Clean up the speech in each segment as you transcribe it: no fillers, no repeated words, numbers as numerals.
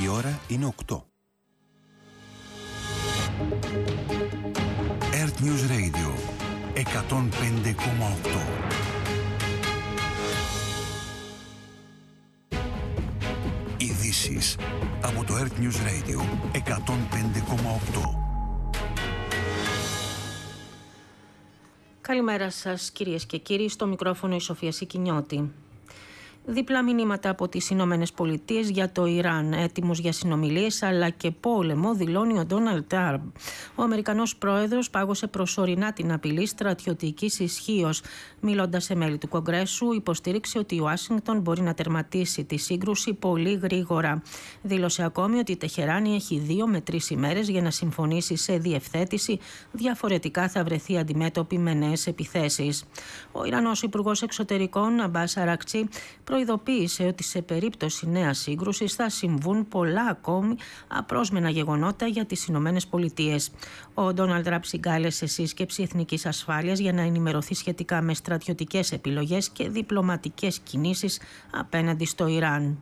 Η ώρα είναι 8. Earth News Radio 105,8. Ειδήσεις από το Earth News Radio 105,8. Καλημέρα σας κυρίες και κύριοι, στο μικρόφωνο η Σοφία Σικινιώτη. Διπλά μηνύματα από τις Ηνωμένες Πολιτείες για το Ιράν, έτοιμος για συνομιλίες αλλά και πόλεμο, δηλώνει ο Ντόναλντ Τραμπ. Ο Αμερικανός πρόεδρος πάγωσε προσωρινά την απειλή στρατιωτικής ισχύως. Μιλώντας σε μέλη του Κογκρέσου, υποστήριξε ότι η Ουάσιγκτον μπορεί να τερματίσει τη σύγκρουση πολύ γρήγορα. Δήλωσε ακόμη ότι η Τεχεράνη έχει 2 με 3 ημέρες για να συμφωνήσει σε διευθέτηση, διαφορετικά θα βρεθεί αντιμέτωπη με νέες επιθέσεις. Ο Ιρανός Υπουργός Εξωτερικών, Αμπάς Αρακτσί, προειδοποίησε ότι σε περίπτωση νέας σύγκρουσης θα συμβούν πολλά ακόμη απρόσμενα γεγονότα για τις Ηνωμένες Πολιτείες. Ο Ντόναλντ Τραμπ συγκάλεσε σύσκεψη εθνικής ασφάλειας για να ενημερωθεί σχετικά με στρατιωτικές επιλογές και διπλωματικές κινήσεις απέναντι στο Ιράν.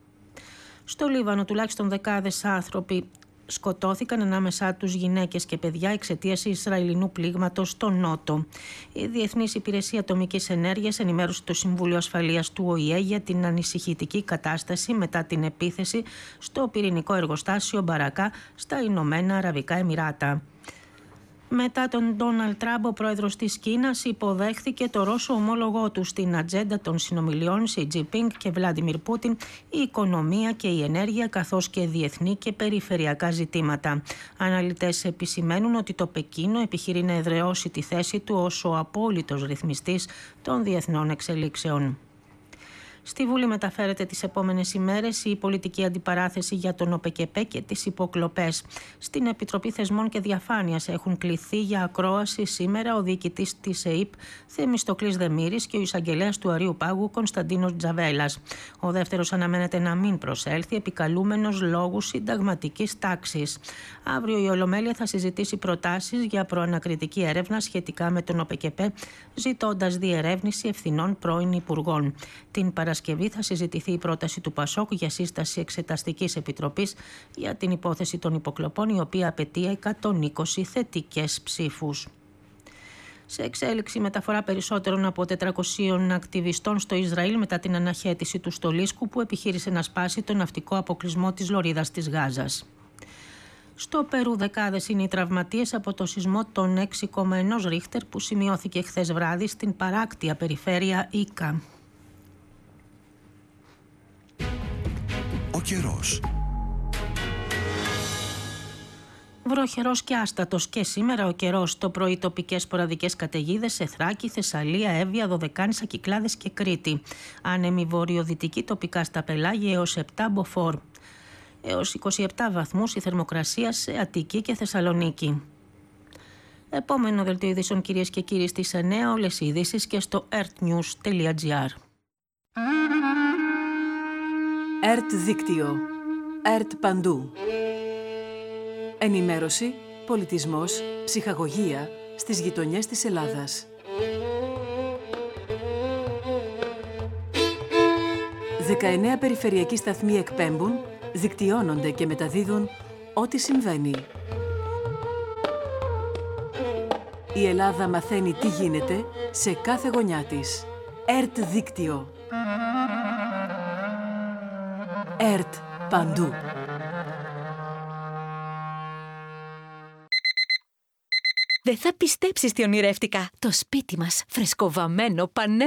Στο Λίβανο τουλάχιστον δεκάδες άνθρωποι σκοτώθηκαν, ανάμεσά τους γυναίκες και παιδιά, εξαιτίας Ισραηλινού πλήγματος στο Νότο. Η Διεθνής Υπηρεσία Ατομικής Ενέργειας ενημέρωσε το Συμβούλιο Ασφαλείας του ΟΗΕ για την ανησυχητική κατάσταση μετά την επίθεση στο πυρηνικό εργοστάσιο Μπαρακά στα Ηνωμένα Αραβικά Εμιράτα. Μετά τον Ντόναλντ Τραμπ, ο πρόεδρος της Κίνας υποδέχθηκε το Ρώσο ομόλογό του. Στην ατζέντα των συνομιλιών Σι Τζινπίνγκ και Βλάντιμιρ Πούτιν, η οικονομία και η ενέργεια, καθώς και διεθνή και περιφερειακά ζητήματα. Αναλυτές επισημαίνουν ότι το Πεκίνο επιχειρεί να εδραιώσει τη θέση του ως ο απόλυτος ρυθμιστής των διεθνών εξελίξεων. Στη Βουλή μεταφέρεται τις επόμενες ημέρες η πολιτική αντιπαράθεση για τον ΟΠΕΚΕΠΕ και τις υποκλοπές. Στην Επιτροπή Θεσμών και Διαφάνειας έχουν κληθεί για ακρόαση σήμερα ο διοικητής της ΕΥΠ Θεμιστοκλής Δεμήρης και ο εισαγγελέας του Αρείου Πάγου Κωνσταντίνος Τζαβέλας. Ο δεύτερος αναμένεται να μην προσέλθει, επικαλούμενος λόγους συνταγματικής τάξης. Αύριο η Ολομέλεια θα συζητήσει προτάσεις για προανακριτική έρευνα σχετικά με τον ΟΠΕΚΕΠΕ, ζητώντας διερεύνηση ευθυνών πρώην υπουργών. Την Παρασκευή θα συζητηθεί η πρόταση του ΠΑΣΟΚ για σύσταση εξεταστικής επιτροπής για την υπόθεση των υποκλοπών, η οποία απαιτεί 120 θετικές ψήφους. Σε εξέλιξη, μεταφορά περισσότερων από 400 ακτιβιστών στο Ισραήλ μετά την αναχέτηση του στολίσκου που επιχείρησε να σπάσει τον ναυτικό αποκλεισμό της λωρίδας της Γάζας. Στο Περού, δεκάδες είναι οι τραυματίες από το σεισμό των 6,1 Ρίχτερ που σημειώθηκε χθες βράδυ στην παράκτια περιφέρεια Ίκα. Ο καιρός. Βροχερός και άστατος και σήμερα ο καιρός. Το πρωί τοπικές σποραδικές καταιγίδες σε Θράκη, Θεσσαλία, Εύβοια, Δωδεκάνησα, Κυκλάδες και Κρήτη. Άνεμη βορειοδυτική τοπικά στα πελάγια έως 7 μποφόρ. Έως 27 βαθμούς η θερμοκρασία σε Αττική και Θεσσαλονίκη. Επόμενο δελτίο ειδήσεων κυρίες και κύριοι στις 9, όλες οι ειδήσεις και στο earthnews.gr. ΕΡΤ Δίκτυο. ΕΡΤ Παντού. Ενημέρωση, πολιτισμός, ψυχαγωγία στις γειτονιές της Ελλάδας. 19 περιφερειακοί σταθμοί εκπέμπουν, δικτυώνονται και μεταδίδουν ό,τι συμβαίνει. Η Ελλάδα μαθαίνει τι γίνεται σε κάθε γωνιά της. ΕΡΤ Δίκτυο. ΕΡΤ Παντού. Δεν θα πιστέψεις τι ονειρεύτηκα. Το σπίτι μας, φρεσκοβαμμένο, πανέ